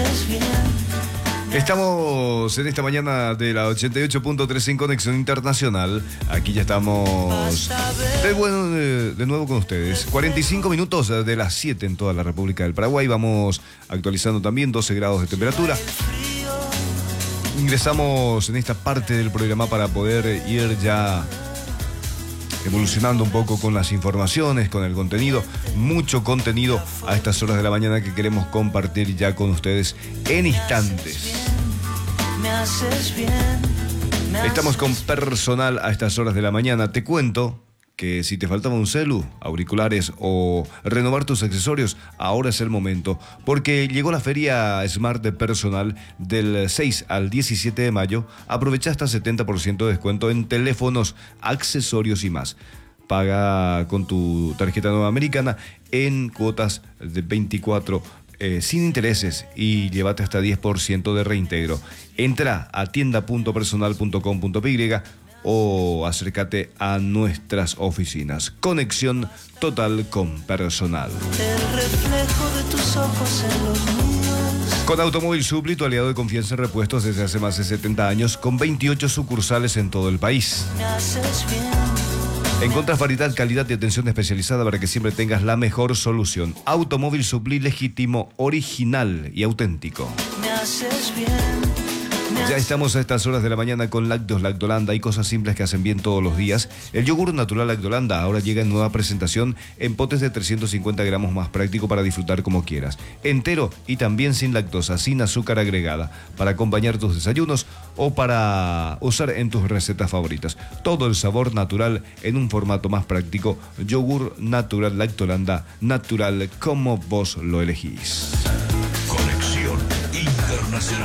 haces bien. Estamos en esta mañana de la 88.3 en Conexión Internacional. Aquí ya estamos de nuevo con ustedes. 45 minutos de las 7 en toda la República del Paraguay. Vamos actualizando también 12 grados de temperatura. Ingresamos en esta parte del programa para poder ir ya evolucionando un poco con las informaciones, con el contenido. Mucho contenido a estas horas de la mañana que queremos compartir ya con ustedes en instantes. Estamos con personal a estas horas de la mañana. Te cuento que si te faltaba un celu, auriculares o renovar tus accesorios, ahora es el momento, porque llegó la feria Smart de Personal del 6 al 17 de mayo. Aprovecha hasta 70% de descuento en teléfonos, accesorios y más. Paga con tu tarjeta Nueva Americana en cuotas de 24 sin intereses y llévate hasta 10% de reintegro. Entra a tienda.personal.com.py o acércate a nuestras oficinas. Conexión total con Personal. El reflejo de tus ojos en los míos. Con Automóvil Supli, tu aliado de confianza en repuestos desde hace más de 70 años, con 28 sucursales en todo el país. Me haces bien. Encontrás variedad, calidad y atención especializada para que siempre tengas la mejor solución. Automóvil Supli, legítimo, original y auténtico. Me haces bien. Ya estamos a estas horas de la mañana con Lácteos Lactolanda. Hay cosas simples que hacen bien todos los días. El yogur natural Lactolanda ahora llega en nueva presentación en potes de 350 gramos, más práctico para disfrutar como quieras. Entero y también sin lactosa, sin azúcar agregada, para acompañar tus desayunos o para usar en tus recetas favoritas. Todo el sabor natural en un formato más práctico. Yogur natural Lactolanda, natural como vos lo elegís. Conexión Internacional.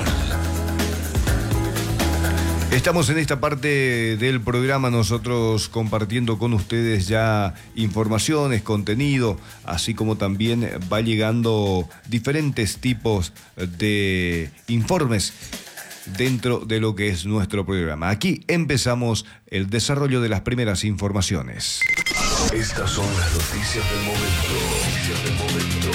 Estamos en esta parte del programa nosotros compartiendo con ustedes ya informaciones, contenido, así como también va llegando diferentes tipos de informes dentro de lo que es nuestro programa. Aquí empezamos el desarrollo de las primeras informaciones. Estas son las noticias del momento.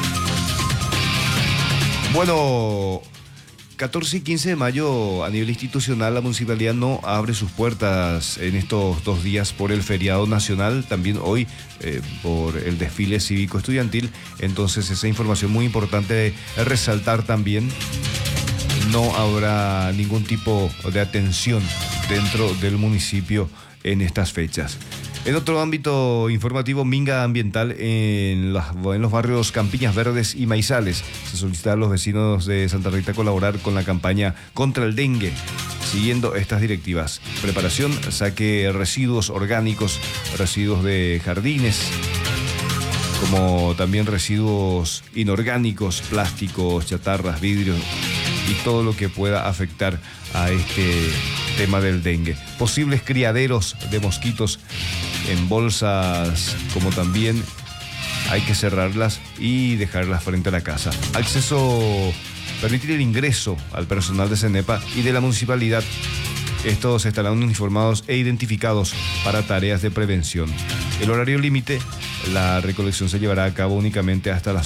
Bueno, 14 y 15 de mayo a nivel institucional la municipalidad no abre sus puertas en estos 2 días por el feriado nacional, también hoy por el desfile cívico estudiantil. Entonces esa información muy importante de resaltar también. No habrá ningún tipo de atención dentro del municipio en estas fechas. En otro ámbito informativo, minga ambiental en los barrios Campiñas Verdes y Maizales. Se solicita a los vecinos de Santa Rita colaborar con la campaña contra el dengue, siguiendo estas directivas. Preparación, saque residuos orgánicos, residuos de jardines, como también residuos inorgánicos, plásticos, chatarras, vidrios y todo lo que pueda afectar a este tema del dengue. Posibles criaderos de mosquitos en bolsas, como también hay que cerrarlas y dejarlas frente a la casa. Permitir el ingreso al personal de CENEPA y de la municipalidad. Estos estarán uniformados e identificados para tareas de prevención. El horario límite, la recolección se llevará a cabo únicamente hasta las